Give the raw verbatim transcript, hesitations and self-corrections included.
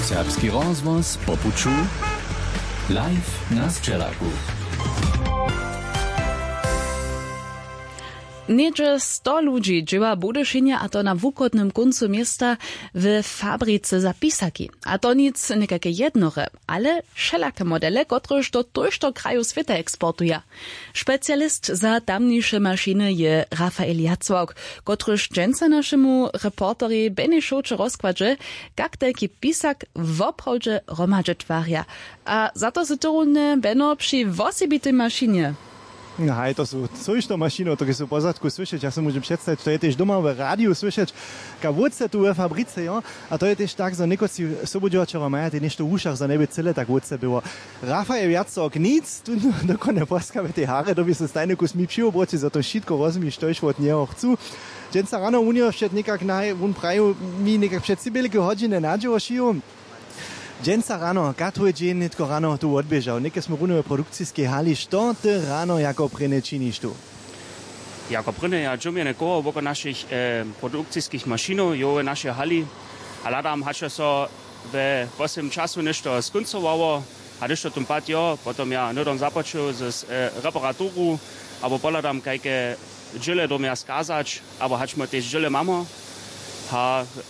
Serbski rozvoz po puču, live na Sčelaku. Niedzie sto ludzi dzieła Budyšinie, a to na wukodnym końcu miasta w fabryce za pisaki. A to nic nekakie jednore, ale wszelakie modele, kotreż do tojšto kraju świata eksportuje. Specjalist za tamniejsze maszyny je Rafael Jacłok, kotreż dżęca naszemu reporteri Benny Šoče rozkładże, jak taki pisak woprawdzie romadże twarja. A za to se to runne Benno przy wosibitej maszynie. Hej, to sú cujšto mašino, ktoré sú v pozadku slyšeć. Ja si môžem predstaviť, to je tiež doma v rádiu slyšeć, ka vodce tu v fabrice, jo? A to je tiež tak, za nekoci sobodžovačera maja, tie nešto v ušach, za neby celé tak vodce bylo. Rafael Jacłok, nic, tu dokonne poskave tie hare, doby sa stajne kus mi přivobroci, za to šitko rozumíš, to iš od neho chcú. Dženca rano unio všet nekak naj, un praju, mi nekak před sibelike hodine nadžovo šiju. Dženca rano, katuje džen netko rano tu odbiežal. Neke sme runove produkcijske hali, što ty rano jako prine činiš tu? Jako prine ja džumjene koho oko našich e, produkcijskih mašinov, jo v naše hali. A ladam hače so v osem času nešto skuncovalo, a nešto tum pat jo, potom ja nudom započil z e, reparaturu, abo poladam kajke džile do mja skazač, abo hačmo tež džile mamo. A